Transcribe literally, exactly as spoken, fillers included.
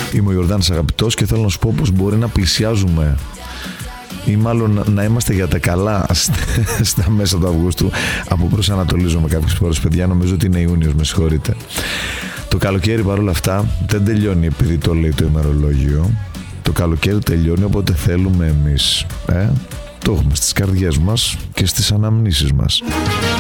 Είμαι ο Ιορδάνης Αγαπητός και θέλω να σου πω πως μπορεί να πλησιάζουμε ή μάλλον να είμαστε για τα καλά στα μέσα του Αυγούστου. Από προσανατολίζομαι κάποιες φορές, παιδιά, νομίζω ότι είναι Ιούνιος, με συγχωρείτε. Το καλοκαίρι παρόλα αυτά δεν τελειώνει επειδή το λέει το ημερολόγιο. Το καλοκαίρι τελειώνει όποτε θέλουμε εμείς. Ε? Το έχουμε στις καρδιές μας και στις αναμνήσεις μας.